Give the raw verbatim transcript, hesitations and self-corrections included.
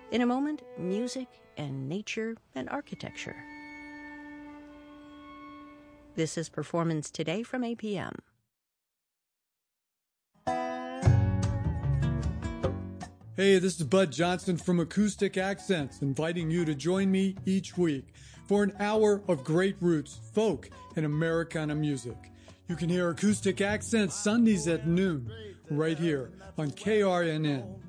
In a moment, music and nature and architecture. This is Performance Today from A P M. Hey, this is Bud Johnson from Acoustic Accents, inviting you to join me each week for an hour of great roots, folk, and Americana music. You can hear Acoustic Accents Sundays at noon, right here on K R N N.